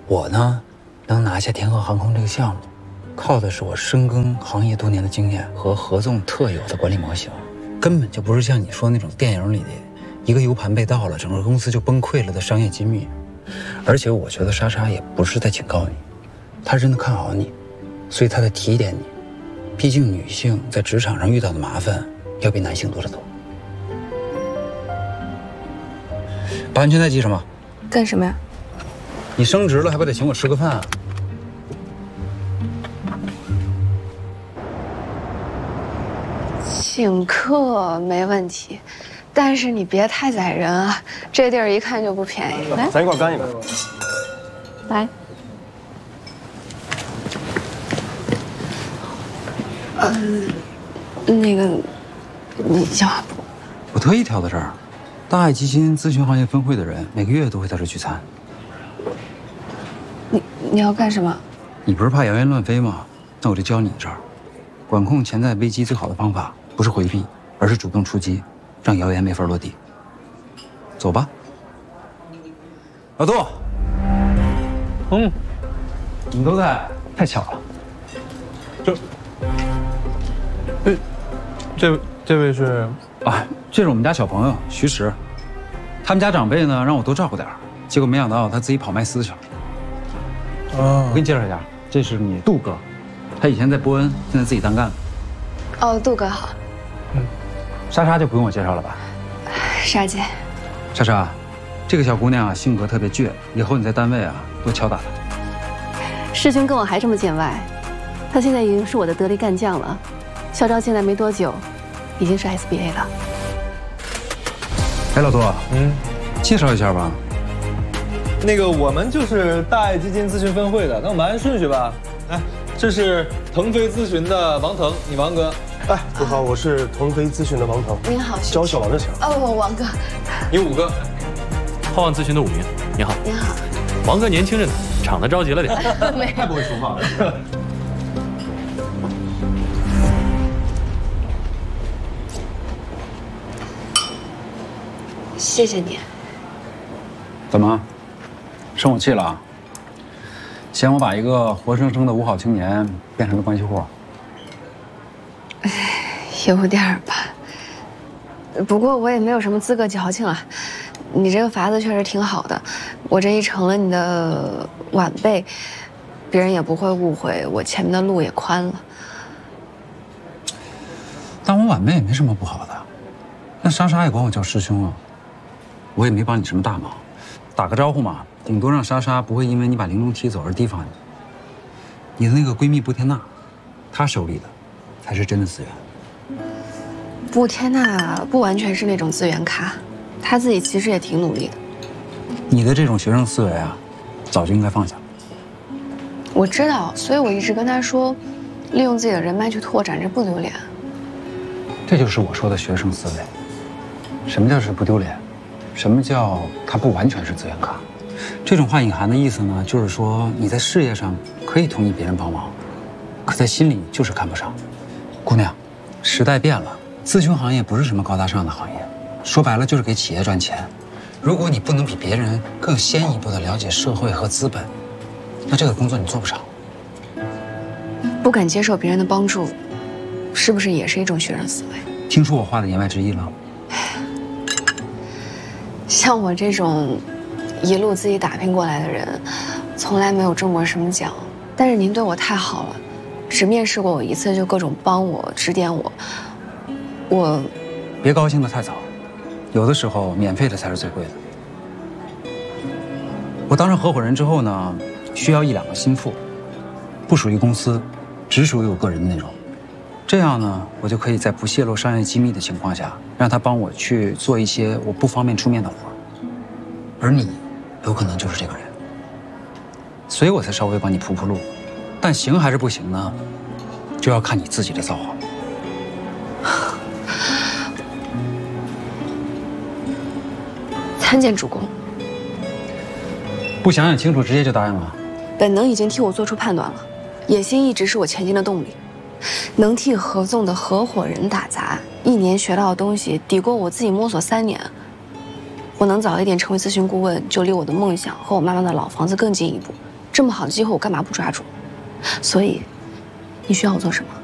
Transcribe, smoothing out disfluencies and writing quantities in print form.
我呢，能拿下天河航空这个项目，靠的是我深耕行业多年的经验和合纵特有的管理模型，根本就不是像你说那种电影里的一个 U 盘被盗了，整个公司就崩溃了的商业机密。而且我觉得莎莎也不是在警告你，她真的看好你，所以她在提点你。毕竟女性在职场上遇到的麻烦要比男性多得多。把安全带系上吧。 干什么呀？ 你升职了，还不得请我吃个饭啊？ 请客没问题，但是你别太宰人啊，这地儿一看就不便宜。来， 咱一块干一杯。 来。那个，你叫我特意挑的这儿，大爱基金咨询行业分会的人每个月都会在这聚餐。 你要干什么？ 你不是怕谣言乱飞吗？那我就教你一招，管控潜在危机最好的方法不是回避，而是主动出击，让谣言没法落地。走吧，老杜。你们都在，太巧了。 这位是啊，这是我们家小朋友徐石，他们家长辈呢让我多照顾点，结果没想到他自己跑卖丝去了。我给你介绍一下，这是你杜哥，他以前在波恩，现在自己单干了。 哦，杜哥好。 莎莎就不用我介绍了吧？ 莎姐， 莎莎，这个小姑娘啊性格特别倔，以后你在单位啊多敲打她。 师兄跟我还这么见外，他现在已经是我的得力干将了。校招进来没多久，已经是 SBA 了。 哎，老杜，介绍一下吧。 那个我们就是大爱基金咨询分会的，那我们按顺序吧。来，这是腾飞咨询的王腾，你王哥。 哎，你好，我是腾飞咨询的王腾。 您好， 叫我小王就行。 哦，王哥。 你5个。 浩望咨询的5名，你好。 您好。 王哥年轻着呢，长得着急了点。 太不会说话了。 谢谢你。 怎么，生我气了啊？嫌我把一个活生生的5好青年变成了关系户？ 有点吧。不过我也没有什么资格矫情了。你这个法子确实挺好的，我这一成了你的晚辈，别人也不会误会，我前面的路也宽了。 当我晚辈也没什么不好的，那莎莎也管我叫师兄啊。我也没帮你什么大忙，打个招呼嘛，顶多让莎莎不会因为你把玲珑踢走而提防你。你的那个闺蜜布天娜，她手里的才是真的资源。 布天娜不完全是那种资源咖，她自己其实也挺努力的。 你的这种学生思维啊，早就应该放下。 我知道，所以我一直跟她说，利用自己的人脉去拓展，这不丢脸。 这就是我说的学生思维。什么叫是不丢脸？什么叫他不完全是资源咖？这种话隐含的意思呢，就是说你在事业上可以同意别人帮忙，可在心里就是看不上。姑娘，时代变了，咨询行业不是什么高大上的行业，说白了就是给企业赚钱。如果你不能比别人更先一步地了解社会和资本，那这个工作你做不成。 不敢接受别人的帮助，是不是也是一种学生思维？ 听出我话的言外之意了？ 像我这种一路自己打拼过来的人，从来没有中过什么奖。但是您对我太好了，只面试过我一次就各种帮我指点我。我别高兴得太早，有的时候免费的才是最贵的。我当上合伙人之后呢，需要1、2个心腹，不属于公司，只属于我个人的内容。这样呢，我就可以在不泄露商业机密的情况下，让他帮我去做一些我不方便出面的活。而你，有可能就是这个人，所以我才稍微帮你铺铺路。但行还是不行呢，就要看你自己的造化。 参见主公。 不想想清楚，直接就答应了？ 本能已经替我做出判断了，野心一直是我前进的动力。能替合纵的合伙人打杂，1年学到的东西抵过我自己摸索3年。我能早一点成为咨询顾问，就离我的梦想和我妈妈的老房子更近一步。 这么好的机会我干嘛不抓住？所以，你需要我做什么？